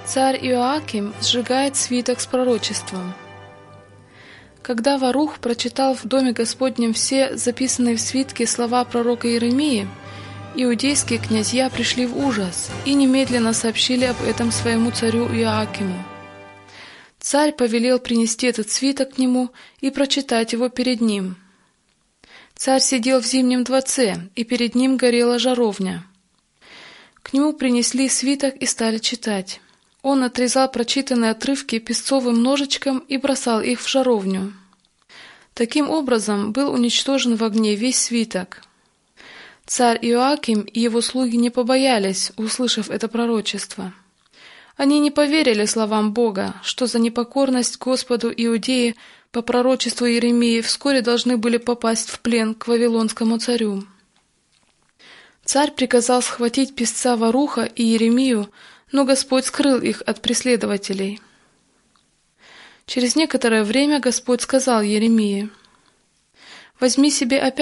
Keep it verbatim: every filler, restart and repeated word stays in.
Царь Иоаким сжигает свиток с пророчеством. Когда Варух прочитал в доме Господнем все записанные в свитке слова пророка Иеремии, иудейские князья пришли в ужас и немедленно сообщили об этом своему царю Иоакиму. Царь повелел принести этот свиток к нему и прочитать его перед ним. Царь сидел в зимнем дворце, и перед ним горела жаровня. К нему принесли свиток и стали читать. Он отрезал прочитанные отрывки песцовым ножичком и бросал их в жаровню. Таким образом был уничтожен в огне весь свиток. Царь Иоаким и его слуги не побоялись, услышав это пророчество. Они не поверили словам Бога, что за непокорность Господу иудеи по пророчеству Иеремии вскоре должны были попасть в плен к вавилонскому царю. Царь приказал схватить песца Варуха и Иеремию, но Господь скрыл их от преследователей. Через некоторое время Господь сказал Иеремии: «Возьми себе опять